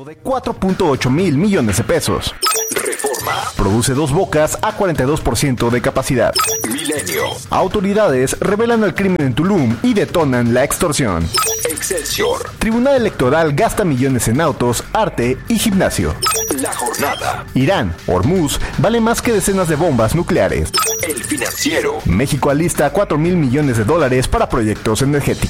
de 4.8 mil millones de pesos. Reforma. Produce Dos Bocas a 42% de capacidad. Milenio. Autoridades revelan el crimen en Tulum y detonan la extorsión. Excelsior. Tribunal Electoral gasta millones en autos, arte y gimnasio. La Jornada. Irán, Hormuz, vale más que decenas de bombas nucleares. El Financiero. México alista $4,000 millones para proyectos energéticos.